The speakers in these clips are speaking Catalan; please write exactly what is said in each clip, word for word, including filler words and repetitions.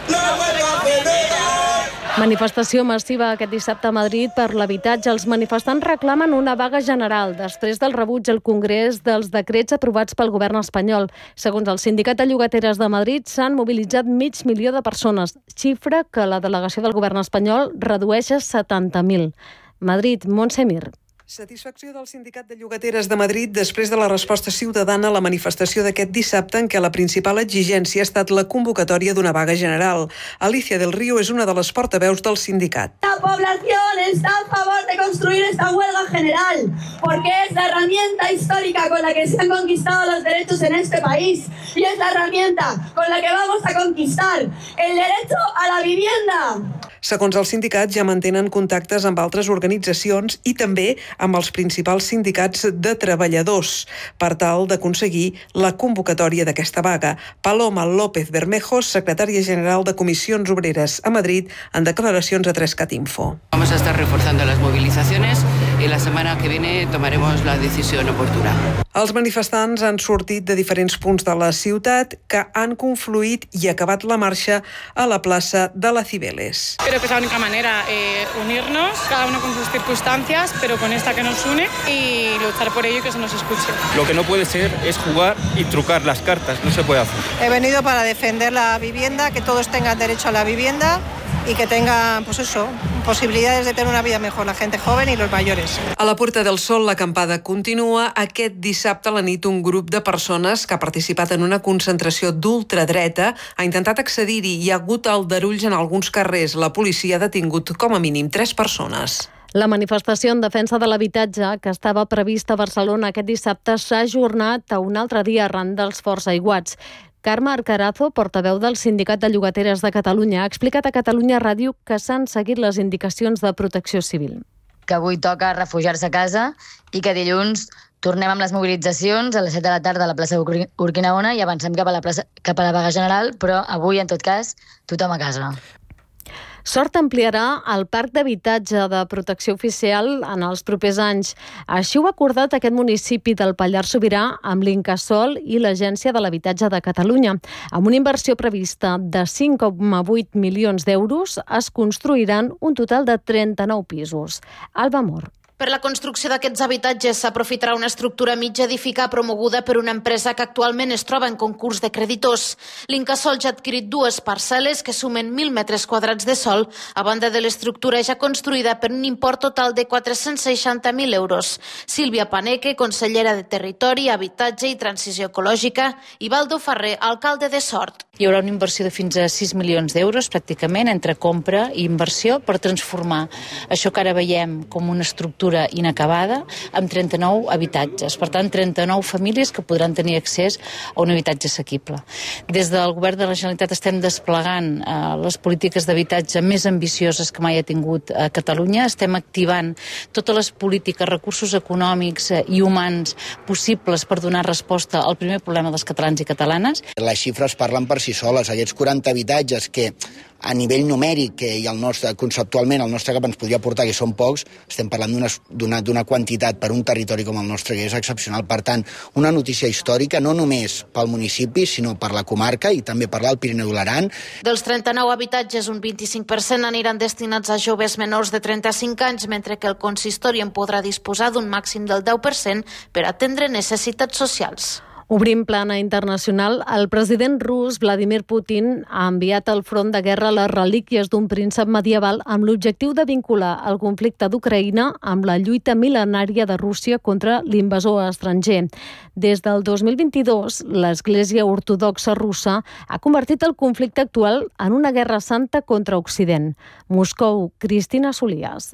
Manifestació massiva aquest dissabte a Madrid per l'habitatge. Els manifestants reclamen una vaga general després del rebuig al Congrés dels decrets aprovats pel govern espanyol. Segons el Sindicat de Llogateres de Madrid, s'han mobilitzat mig milió de persones, xifra que la delegació del govern espanyol redueix a setanta mil. Madrid, Montse Mir. Satisfacció del Sindicat de Llogateres de Madrid després de la resposta ciutadana a la manifestació d'aquest dissabte en què la principal exigència ha estat la convocatòria d'una vaga general. Alicia del Río és una de les portaveus del sindicat. La población está a favor de construir esta huelga general porque es la herramienta histórica con la que se han conquistado los derechos en este país y es la herramienta con la que vamos a conquistar el derecho a la vivienda. Segons el sindicat, ja mantenen contactes amb altres organitzacions i també amb els principals sindicats de treballadors per tal d'aconseguir la convocatòria d'aquesta vaga. Paloma López Bermejo, secretària general de Comissions Obreres a Madrid, en declaracions a tres cat info. Vamos a estar reforzando las movilizaciones y la semana que viene tomaremos la decisión oportuna. Els manifestants han sortit de diferents punts de la ciutat que han confluït i acabat la marxa a la plaça de la Cibeles. Creo que es la única manera, eh, unirnos, cada uno con sus circunstancias, pero con esta que nos une y luchar por ello y que se nos escuche. Lo que no puede ser es jugar y trucar las cartas, no se puede hacer. He venido para defender la vivienda, que todos tengan derecho a la vivienda y que tengan, pues eso, posibilidades de tener una vida mejor, la gente joven y los mayores. A la Puerta del Sol l'acampada continua. Aquest dissabte a la nit un grup de persones que ha participat en una concentració d'ultradreta ha intentat accedir-hi i hi ha hagut aldarulls en alguns carrers. La policia ha detingut com a mínim tres persones. La manifestació en defensa de l'habitatge, que estava prevista a Barcelona aquest dissabte, s'ha ajornat a un altre dia arran dels forts aiguats. Carme Arcarazo, portaveu del Sindicat de Llogateres de Catalunya, ha explicat a Catalunya Ràdio que s'han seguit les indicacions de Protecció Civil. Que avui toca refugiar-se a casa i que dilluns tornem amb les mobilitzacions a les set de la tarda a la plaça Urquinaona i avancem cap a la, plaça, cap a la vaga general, però avui, en tot cas, tothom a casa. Sort ampliarà el parc d'habitatge de protecció oficial en els propers anys. Així ho ha acordat aquest municipi del Pallars Sobirà amb l'Incasòl i l'Agència de l'Habitatge de Catalunya. Amb una inversió prevista de cinc coma vuit milions d'euros es construiran un total de trenta-nou pisos. Alba Mor. Per la construcció d'aquests habitatges s'aprofitarà una estructura mig edificar promoguda per una empresa que actualment es troba en concurs de creditors. L'Incasòl ja ha adquirit dues parcel·les que sumen mil metres quadrats de sòl, a banda de l'estructura ja construïda per un import total de quatre-cents seixanta mil euros. Sílvia Paneque, consellera de Territori, Habitatge i Transició Ecològica, i Baldo Ferrer, alcalde de Sort. Hi haurà una inversió de fins a sis milions d'euros, pràcticament, entre compra i inversió, per transformar això que ara veiem com una estructura inacabada amb trenta-nou habitatges. Per tant, trenta-nou famílies que podran tenir accés a un habitatge assequible. Des del Govern de la Generalitat estem desplegant eh, les polítiques d'habitatge més ambicioses que mai ha tingut a Catalunya. Estem activant totes les polítiques, recursos econòmics eh, i humans possibles per donar resposta al primer problema dels catalans i catalanes. Les xifres parlen per si soles. Aquests quaranta habitatges que a nivell numèric que i el nostre, conceptualment el nostre cap ens podria aportar, que són pocs, estem parlant d'una quantitat per un territori com el nostre que és excepcional. Per tant, una notícia històrica no només pel municipi, sinó per la comarca i també per l'Alt Pirineu i l'Aran. Dels trenta-nou habitatges, un vint-i-cinc per cent aniran destinats a joves menors de trenta-cinc anys, mentre que el consistori en podrà disposar d'un màxim del deu per cent per atendre necessitats socials. Obrim plana internacional. El president rus Vladimir Putin ha enviat al front de guerra les relíquies d'un príncep medieval amb l'objectiu de vincular el conflicte d'Ucraïna amb la lluita mil·lenària de Rússia contra l'invasor estranger. Des del dos mil vint-i-dos, l'Església Ortodoxa russa ha convertit el conflicte actual en una guerra santa contra Occident. Moscou, Cristina Solías.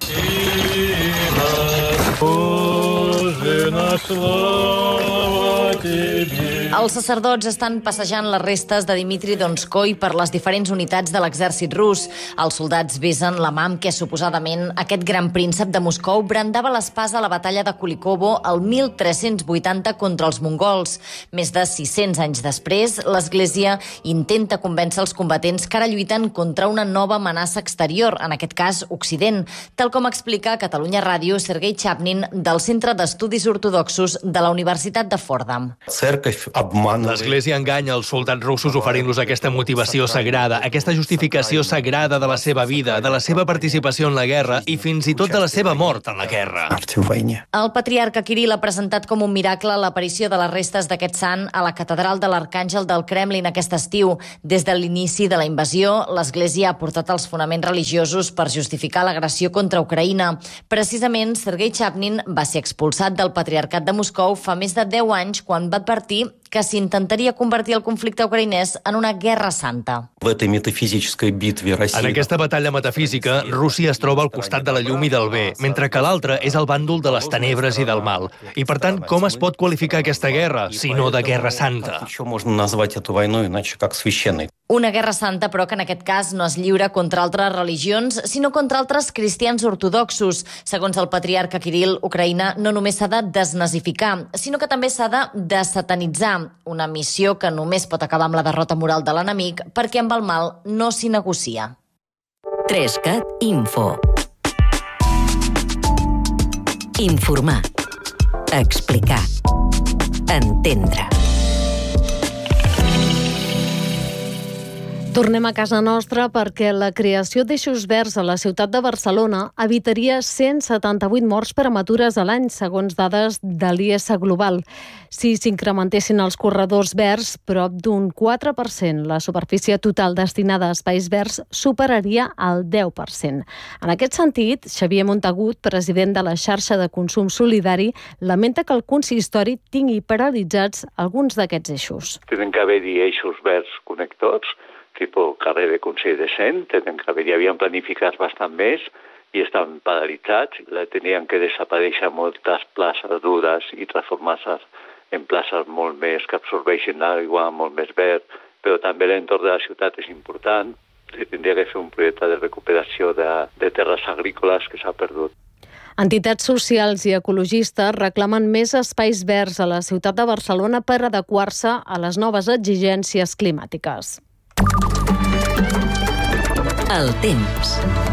Els sacerdots estan passejant les restes de Dmitri Donskoi per les diferents unitats de l'exèrcit rus. Els soldats besen la mà amb què suposadament aquest gran príncep de Moscou brandava l'espasa a la batalla de Kulikovo el mil tres-cents vuitanta contra els mongols. Més de sis-cents anys després, l'Església intenta convèncer els combatents que ara lluiten contra una nova amenaça exterior, en aquest cas Occident, tal com explica a Catalunya Ràdio Sergei Chapnin del Centre d'Estudis Ortodoxos de la Universitat de Fordham. Церковь L'Església enganya els soldats russos oferint-los aquesta motivació sagrada, aquesta justificació sagrada de la seva vida, de la seva participació en la guerra i fins i tot de la seva mort en la guerra. El patriarca Kirill ha presentat com un miracle l'aparició de les restes d'aquest sant a la catedral de l'Arcàngel del Kremlin aquest estiu. Des de l'inici de la invasió, l'Església ha portat els fonaments religiosos per justificar l'agressió contra Ucraïna. Precisament, Sergei Chapnin va ser expulsat del Patriarcat de Moscou fa més de deu anys quan va advertir que s'intentaria convertir el conflicte ucraïnès en una guerra santa. En aquesta batalla metafísica, Rússia es troba al costat de la llum i del bé, mentre que l'altre és el bàndol de les tenebres i del mal. I per tant, com es pot qualificar aquesta guerra, si no de guerra santa? Una guerra santa, però, que en aquest cas no es lliura contra altres religions, sinó contra altres cristians ortodoxos. Segons el patriarca Kirill, Ucraïna no només s'ha de desnazificar, sinó que també s'ha de desatanitzar, una missió que només pot acabar amb la derrota moral de l'enemic, perquè amb el mal no s'hi negocia. tres cat Info. Informar. Explicar. Entendre. Tornem a casa nostra perquè la creació d'eixos verds a la ciutat de Barcelona evitaria cent setanta-vuit morts prematures a l'any, segons dades de l'I S Global. Si s'incrementessin els corredors verds, prop d'un quatre per cent, la superfície total destinada a espais verds superaria el deu per cent. En aquest sentit, Xavier Montagut, president de la xarxa de consum solidari, lamenta que el consistori tingui paralitzats alguns d'aquests eixos. Tenen que haver-hi eixos verds connectors, tipus carrer de Consell de Cent, tenen que haver-hi, havien planificat bastant més i estan paralitzats. Tenien que desaparèixer moltes places dures i transformar-se en places molt més que absorbeixin l'aigua, molt més verd, però també l'entorn de la ciutat és important. Tindria que fer un projecte de recuperació de, de terres agrícoles que s'ha perdut. Entitats socials i ecologistes reclamen més espais verds a la ciutat de Barcelona per adequar-se a les noves exigències climàtiques. El temps.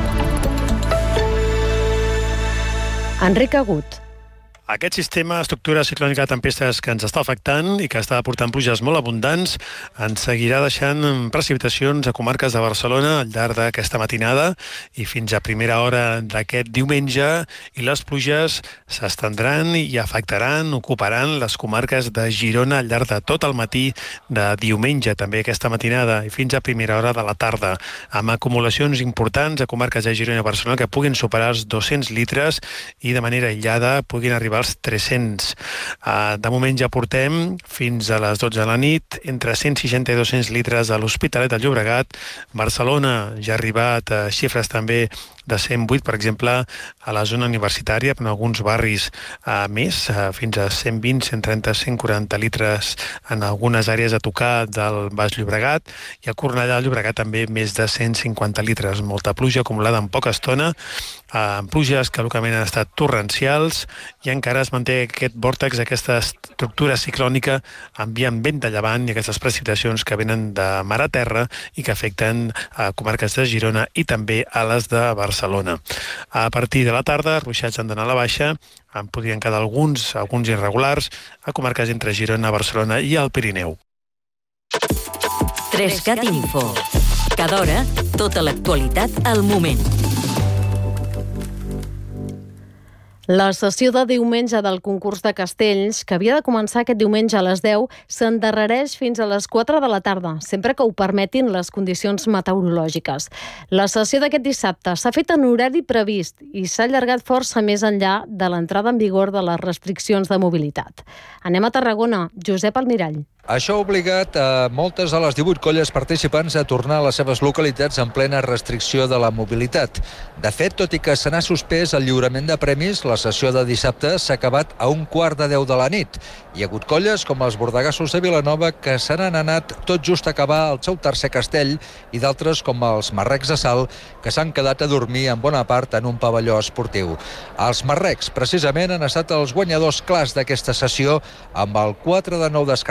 Enric Agut. Aquest sistema, estructura ciclònica de tempestes que ens està afectant i que està portant pluges molt abundants, ens seguirà deixant precipitacions a comarques de Barcelona al llarg d'aquesta matinada i fins a primera hora d'aquest diumenge, i les pluges s'estendran i afectaran, ocuparan les comarques de Girona al llarg de tot el matí de diumenge, també aquesta matinada, i fins a primera hora de la tarda, amb acumulacions importants a comarques de Girona i Barcelona que puguin superar els dos-cents litres i de manera aïllada puguin arribar als tres-cents. De moment ja portem fins a les dotze de la nit entre cent seixanta i dos-cents litres a l'Hospitalet de Llobregat. Barcelona ja ha arribat a xifres també de cent vuit, per exemple, a la zona universitària, en alguns barris eh, més, eh, fins a cent vint, cent trenta, cent quaranta litres en algunes àrees a tocar del Baix Llobregat, i a Cornellà de Llobregat també més de cent cinquanta litres. Molta pluja acumulada en poca estona, eh, pluges que localment han estat torrencials, i encara es manté aquest vòrtex, aquesta estructura ciclònica enviant vent de llevant i aquestes precipitacions que venen de mar a terra i que afecten a comarques de Girona i també a les de Barcelona. A partir de la tarda, els ruixats han d'anar a la baixa, en podrien quedar alguns, alguns irregulars, a comarques entre Girona, Barcelona i el Pirineu. tres cat Info. Cada hora, tota l'actualitat al moment. La sessió de diumenge del concurs de castells, que havia de començar aquest diumenge a les deu, s'endarrereix fins a les quatre de la tarda, sempre que ho permetin les condicions meteorològiques. La sessió d'aquest dissabte s'ha fet en horari previst i s'ha allargat força més enllà de l'entrada en vigor de les restriccions de mobilitat. Anem a Tarragona. Josep Almirall. Això ha obligat a moltes de les divuit colles participants a tornar a les seves localitats en plena restricció de la mobilitat. De fet, tot i que se n'ha suspès el lliurament de premis, la sessió de dissabte s'ha acabat a un quart de deu de la nit. Hi ha hagut colles com els bordegassos de Vilanova que se n'han anat tot just a acabar el seu tercer castell, i d'altres com els marrecs de Salt que s'han quedat a dormir en bona part en un pavelló esportiu. Els marrecs, precisament, han estat els guanyadors clars d'aquesta sessió amb el quatre de nou descarregat.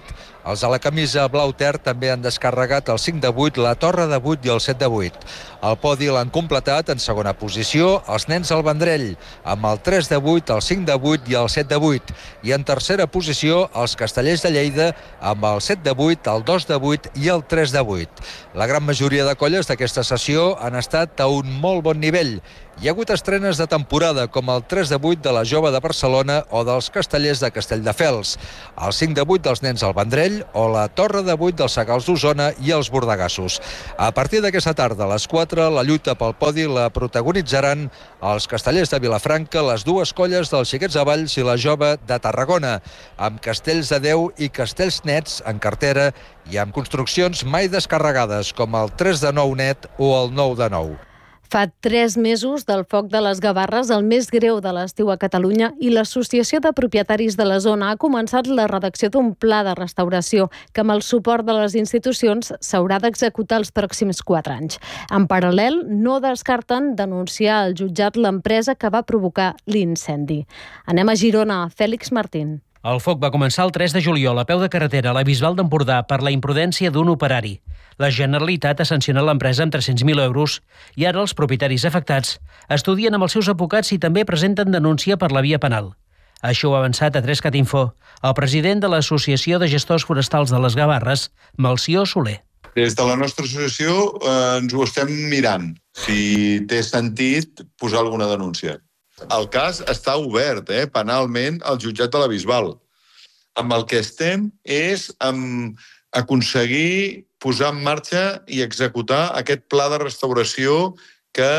Els de la camisa blau ter també han descarregat el cinc de vuit, la torre de vuit i el set de vuit. El podi l'han completat en segona posició els nens del Vendrell, amb el tres de vuit, el cinc de vuit i el set de vuit. I en tercera posició els castellers de Lleida, amb el set de vuit, el dos de vuit i el tres de vuit. La gran majoria de colles d'aquesta sessió han estat a un molt bon nivell. Hi ha hagut estrenes de temporada, com el tres de vuit de la Jove de Barcelona o dels castellers de Castelldefels, el cinc de vuit dels nens al Vendrell o la torre de vuit dels Segals d'Osona i els Bordegassos. A partir d'aquesta tarda, a les quatre, la lluita pel podi la protagonitzaran els castellers de Vilafranca, les dues colles dels Xiquets de Valls i la Jove de Tarragona, amb castells de deu i castells nets en cartera i amb construccions mai descarregades, com el tres de nou net o el nou de nou. Fa tres mesos del foc de les Gavarres, el més greu de l'estiu a Catalunya, i l'Associació de Propietaris de la Zona ha començat la redacció d'un pla de restauració que, amb el suport de les institucions, s'haurà d'executar els pròxims quatre anys. En paral·lel, no descarten denunciar al jutjat l'empresa que va provocar l'incendi. Anem a Girona. Fèlix Martín. El foc va començar el tres de juliol a peu de carretera a la Bisbal d'Empordà per la imprudència d'un operari. La Generalitat ha sancionat l'empresa amb tres-cents mil euros i ara els propietaris afectats estudien amb els seus advocats i també presenten denúncia per la via penal. Això ho ha avançat a Trescat Info el president de l'Associació de Gestors Forestals de les Gavarres, Melcior Soler. Des de la nostra associació eh, ens ho estem mirant, si té sentit posar alguna denúncia. El cas està obert eh, penalment al jutjat de la Bisbal. Amb el que estem és amb aconseguir posar en marxa i executar aquest pla de restauració que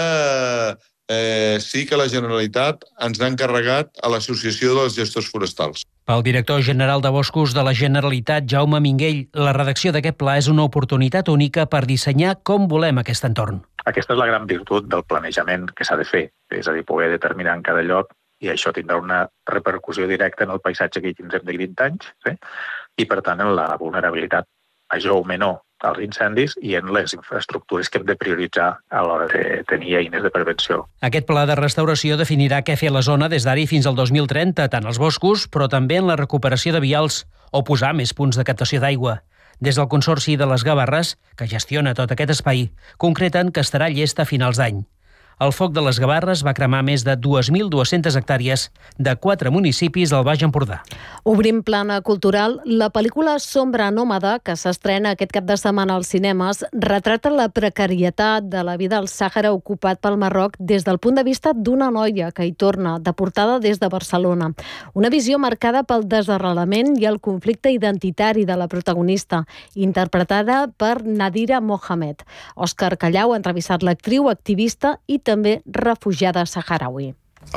eh, sí que la Generalitat ens ha encarregat a l'Associació dels Gestors Forestals. Pel director general de Boscos de la Generalitat, Jaume Minguell, la redacció d'aquest pla és una oportunitat única per dissenyar com volem aquest entorn. Aquesta és la gran virtut del planejament que s'ha de fer, és a dir, poder determinar en cada lloc, i això tindrà una repercussió directa en el paisatge que hi tindrem de vint anys, sí? I per tant en la vulnerabilitat major o menor als incendis i en les infraestructures que hem de prioritzar a l'hora de tenir eines de prevenció. Aquest pla de restauració definirà què fer a la zona des d'ara i fins al dos mil trenta, tant als boscos, però també en la recuperació de vials o posar més punts de captació d'aigua. Des del Consorci de les Gavarres, que gestiona tot aquest espai, concreten que estarà llest a finals d'any. El foc de les Gavarres va cremar més de dues mil dues-centes hectàrees de quatre municipis del Baix Empordà. Obrim plana cultural. La pel·lícula Sombra nòmada, que s'estrena aquest cap de setmana als cinemes, retrata la precarietat de la vida al Sàhara ocupat pel Marroc des del punt de vista d'una noia que hi torna, deportada des de Barcelona. Una visió marcada pel desarrelament i el conflicte identitari de la protagonista, interpretada per Nadira Mohamed. Òscar Callau ha entrevistat l'actriu, activista i també refugiada saharaui.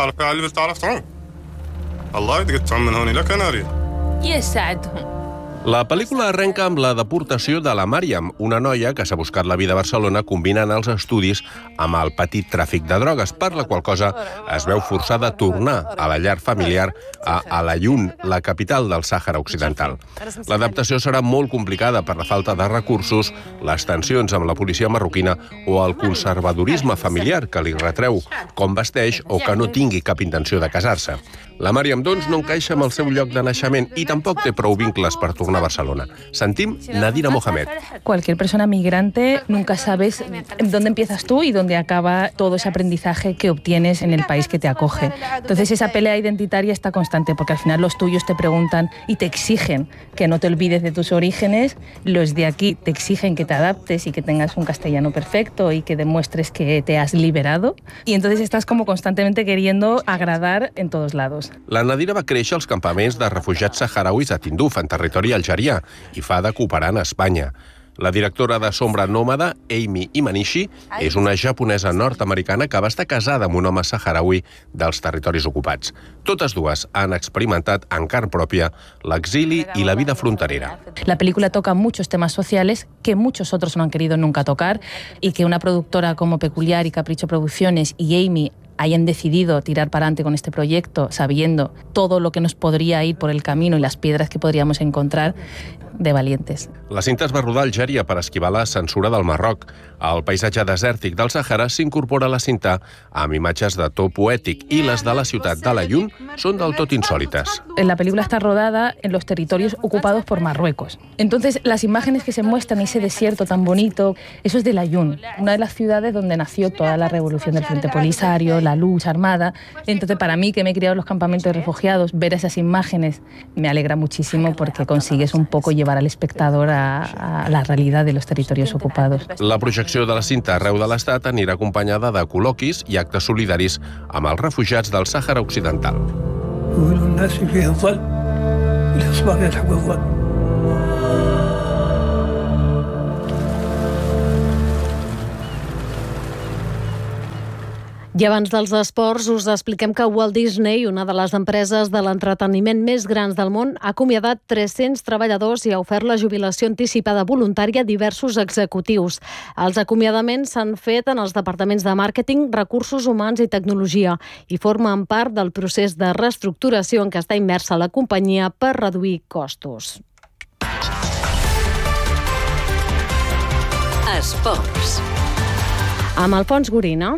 La pel·lícula arrenca amb la deportació de la Màriam, una noia que s'ha buscat la vida a Barcelona combinant els estudis amb el petit tràfic de drogues, per la qual cosa es veu forçada a tornar a la llar familiar a Alayun, la capital del Sàhara Occidental. L'adaptació serà molt complicada per la falta de recursos, les tensions amb la policia marroquina o el conservadorisme familiar que li retreu com vesteix o que no tingui cap intenció de casar-se. La Màriam, doncs, no encaixa amb el seu lloc de naixement i tampoc té prou vincles per tornar a Barcelona. Sentim Nadira Mohamed. Cualquier persona migrante nunca sabes dónde empiezas tú y dónde acaba todo ese aprendizaje que obtienes en el país que te acoge. Entonces esa pelea identitaria está constante porque al final los tuyos te preguntan y te exigen que no te olvides de tus orígenes, los de aquí te exigen que te adaptes y que tengas un castellano perfecto y que demuestres que te has liberado y entonces estás como constantemente queriendo agradar en todos lados. La Nadira va créixer als campaments de refugiats saharauis a Tinduf, en territori algerià, i fa de cooperant a Espanya. La directora de Sombra nòmada, Amy Imanishi, és una japonesa nord-americana que va estar casada amb un home saharaui dels territoris ocupats. Totes dues han experimentat en carn pròpia l'exili i la vida fronterera. La película toca muchos temas sociales que muchos otros no han querido nunca tocar y que una productora como Peculiar y Capricho Producciones y Amy hayan decidido tirar para adelante con este proyecto, sabiendo todo lo que nos podría ir por el camino y las piedras que podríamos encontrar, de valientes. La cinta es va rodar a Algèria per esquivar la censura del Marroc. Al paisatge desèrtic del Sàhara s'incorpora la cinta amb imatges de to poètic i les de la ciutat de Layún són del tot insòlites. La película está rodada en los territorios ocupados por Marruecos. Entonces, las imágenes que se muestran, ese desierto tan bonito, eso es de Layún, una de las ciudades donde nació toda la revolución del Frente Polisario, la lucha armada. Entonces, para mí, que me he criado en los campamentos de refugiados, ver esas imágenes me alegra muchísimo porque consigues un poco llevar al espectador a, a la realidad de los territorios ocupados. La projecció de la cinta arreu de l'Estat anirà acompanyada de col·loquis i actes solidaris amb els refugiats del Sàhara Occidental. I abans dels esports us expliquem que Walt Disney, una de les empreses de l'entreteniment més grans del món, ha acomiadat tres-cents treballadors i ha ofert la jubilació anticipada voluntària a diversos executius. Els acomiadaments s'han fet en els departaments de màrqueting, recursos humans i tecnologia i formen part del procés de reestructuració en què està immersa la companyia per reduir costos. Esports. Amb Alfons Gorina.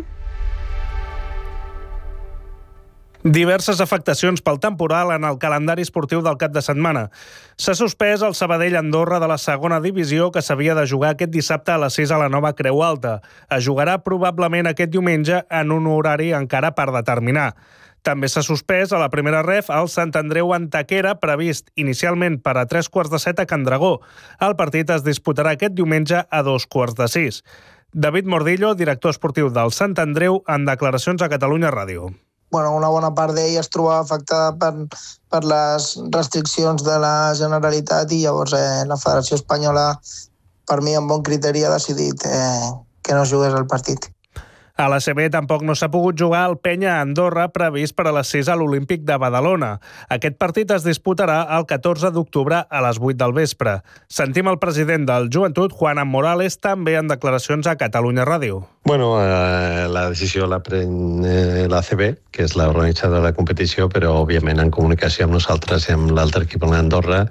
Diverses afectacions pel temporal en el calendari esportiu del cap de setmana. S'ha suspès el Sabadell-Andorra de la segona divisió que s'havia de jugar aquest dissabte a les sis a la nova Creu Alta. Es jugarà probablement aquest diumenge en un horari encara per determinar. També s'ha suspès a la primera ref el Sant Andreu Antequera, previst inicialment per a tres quarts de set a Can Dragó. El partit es disputarà aquest diumenge a dos quarts de sis. David Mordillo, director esportiu del Sant Andreu, en declaracions a Catalunya Ràdio. Bueno, una bona part d'ell es trobava afectada per, per les restriccions de la Generalitat i llavors eh, la Federació Espanyola, per mi amb bon criteri, ha decidit eh, que no jugués el partit. A la C B tampoc no s'ha pogut jugar el Penya a Andorra, previst per a les sis a l'Olímpic de Badalona. Aquest partit es disputarà el catorze d'octubre a les vuit del vespre. Sentim el president del Joventut, Juan Morales, també en declaracions a Catalunya Ràdio. Bueno, eh, la decisió la pren eh, la C B, que és l'organitzadora de la competició, però òbviament en comunicació amb nosaltres i amb l'altre equip d'Andorra,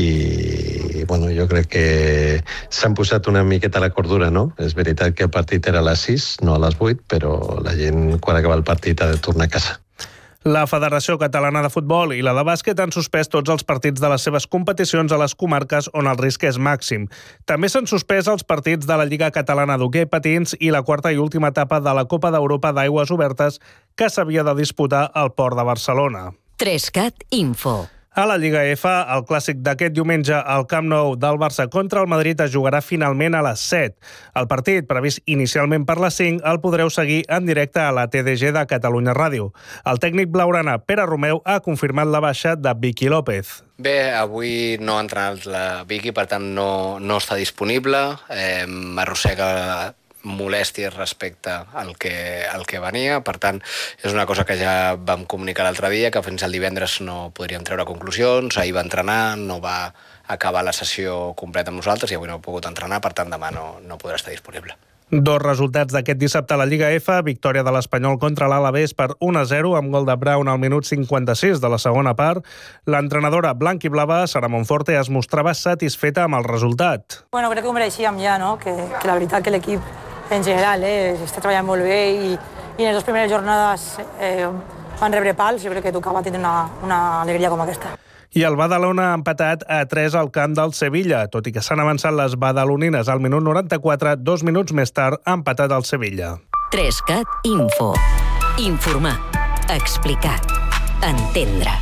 i bueno, jo crec que s'han posat una miqueta a la cordura, no? És veritat que el partit era a les sis, no a les vuit, però la gent, quan acaba el partit, ha de tornar a casa. La Federació Catalana de Futbol i la de Bàsquet han suspès tots els partits de les seves competicions a les comarques on el risc és màxim. També s'han suspès els partits de la Lliga Catalana d'Hoquei Patins i la quarta i última etapa de la Copa d'Europa d'Aigües Obertes que s'havia de disputar al Port de Barcelona. Trescat Info. A la Lliga F, el clàssic d'aquest diumenge al Camp Nou del Barça contra el Madrid es jugarà finalment a les set. El partit, previst inicialment per les cinc, el podreu seguir en directe a la T D G de Catalunya Ràdio. El tècnic blaugrana Pere Romeu ha confirmat la baixa de Vicky López. Bé, avui no ha entrenat la Vicky, per tant no, no està disponible. Eh, M'arrossega molèsties respecte al que, al que venia. Per tant, és una cosa que ja vam comunicar l'altre dia, que fins al divendres no podríem treure conclusions. Ahir va entrenar, no va acabar la sessió completa amb nosaltres i avui no ha pogut entrenar, per tant demà no, no podrà estar disponible. Dos resultats d'aquest dissabte a la Lliga F, victòria de l'Espanyol contra l'Alavés per un a zero amb gol de Brown al minut cinquanta-sis de la segona part. L'entrenadora blanc-i-blava, Sara Monforte, es mostrava satisfeta amb el resultat. Bueno, crec que ho mereixíem ja, no? Que, que la veritat que l'equip en general eh, està treballant molt bé i, i en les primeres jornades eh, van rebre pals. Jo crec que tocava tenir una, una alegria com aquesta. I el Badalona ha empatat a tres al camp del Sevilla, tot i que s'han avançat les badalonines al minut noranta-quatre, dos minuts més tard ha empatat el Sevilla. Trescat Info. Informar. Explicar. Entendre.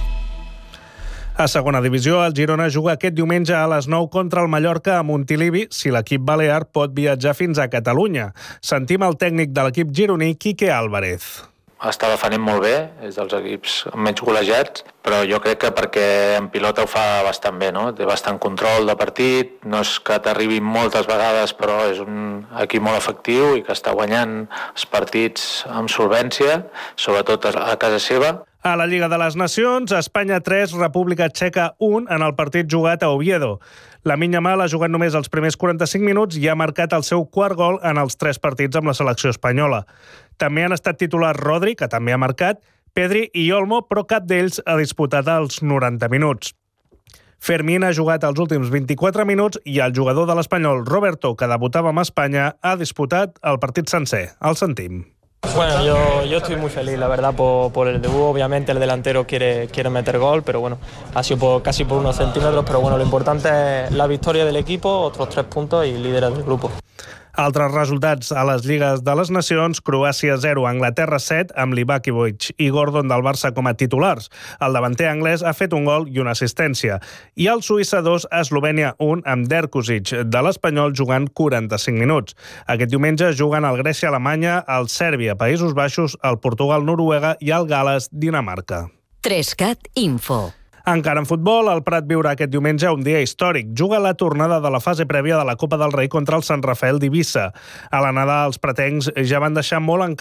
A segona divisió, el Girona juga aquest diumenge a les nou contra el Mallorca a Montilivi, si l'equip balear pot viatjar fins a Catalunya. Sentim el tècnic de l'equip gironí, Quique Álvarez. Està defendent molt bé, és dels equips menys golejats, però jo crec que perquè en pilota ho fa bastant bé, no? Té bastant control de partit, no és que t'arribi moltes vegades, però és un equip molt efectiu i que està guanyant els partits amb solvència, sobretot a casa seva. A la Lliga de les Nacions, Espanya tres, República Txeca un en el partit jugat a Oviedo. Lamine Yamal ha jugat només els primers quaranta-cinc minuts i ha marcat el seu quart gol en els tres partits amb la selecció espanyola. També han estat titulars Rodri, que també ha marcat, Pedri i Olmo, però cap d'ells ha disputat els noranta minuts. Fermín ha jugat els últims vint-i-quatre minuts i el jugador de l'Espanyol, Roberto, que debutava amb Espanya, ha disputat el partit sencer. El sentim. Bueno, yo, yo estoy muy feliz, la verdad, por, por el debut. Obviamente el delantero quiere, quiere meter gol, pero bueno, ha sido por, casi por unos centímetros, pero bueno, lo importante es la victoria del equipo, otros tres puntos y líderes del grupo. Altres resultats a les Lligues de les Nacions: Croàcia zero, Anglaterra set, amb Livakovic i Gordon del Barça com a titulars. El davanter anglès ha fet un gol i una assistència. I el Suïssa dos, Eslovènia un, amb Derkusic de l'Espanyol jugant quaranta-cinc minuts. Aquest diumenge juguen el Grècia-Alemanya, el Sèrbia, Països Baixos, el Portugal-Noruega i el Gal·les-Dinamarca. tres cat Info. Encara en futbol, el Prat viurà aquest diumenge un dia històric. Juga la tornada de la fase prèvia de la Copa del Rei contra el Sant Rafael d'Eivissa. A l'anada, els pratencs ja van deixar molt en